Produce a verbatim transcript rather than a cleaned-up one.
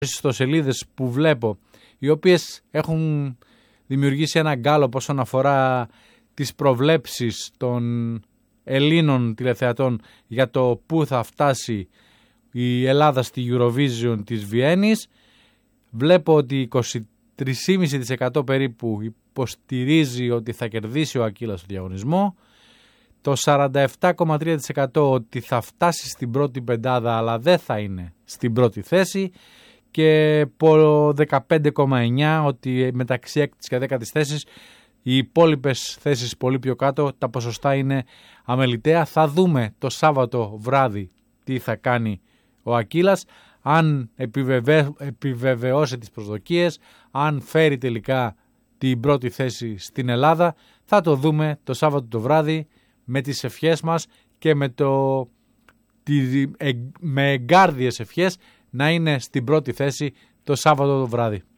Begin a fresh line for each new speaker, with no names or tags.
ιστοσελίδες που βλέπω, οι οποίες έχουν δημιουργήσει ένα γκάλωπ όσον αφορά τις προβλέψεις των Ελλήνων τηλεθεατών για το πού θα φτάσει η Ελλάδα στη Eurovision της Βιέννης. Βλέπω ότι είκοσι τρία κόμμα πέντε τοις εκατό περίπου υποστηρίζει ότι θα κερδίσει ο Ακύλας στο διαγωνισμό, το σαράντα επτά κόμμα τρία τοις εκατό ότι θα φτάσει στην πρώτη πεντάδα αλλά δεν θα είναι στην πρώτη θέση, και δεκαπέντε κόμμα εννιά τοις εκατό ότι μεταξύ έκτης και δέκατης θέσης, οι υπόλοιπες θέσεις πολύ πιο κάτω, τα ποσοστά είναι αμεληταία. Θα δούμε το Σάββατο βράδυ τι θα κάνει ο Ακύλας, αν επιβεβαι... επιβεβαιώσει τις προσδοκίες, αν φέρει τελικά την πρώτη θέση στην Ελλάδα. Θα το δούμε το Σάββατο το βράδυ, με τις ευχές μας και με, το... με εγκάρδιες ευχές να είναι στην πρώτη θέση το Σάββατο το βράδυ.